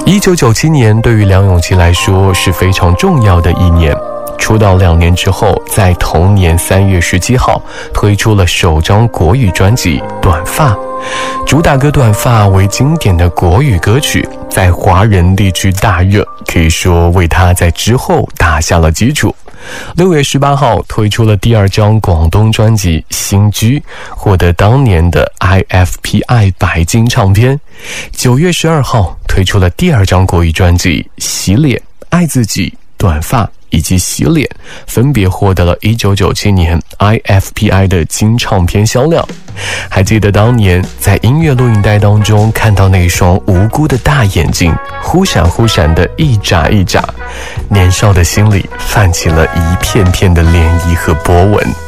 1997年对于梁咏琪来说是非常重要的一年。出道2年之后，在同年3月17号推出了首张国语专辑《短发》，主打歌《短发》为经典的国语歌曲，在华人地区大热，可以说为他在之后打下了基础。6月18号推出了第2张广东专辑《新居》，获得当年的 IFPI 白金唱片。9月12号推出了第2张国语专辑《洗脸》，爱自己、短发以及洗脸分别获得了1997年 IFPI 的金唱片销量。还记得当年在音乐录影带当中看到那双无辜的大眼睛忽闪忽闪的一眨一眨，年少的心里泛起了一片片的涟漪和波纹。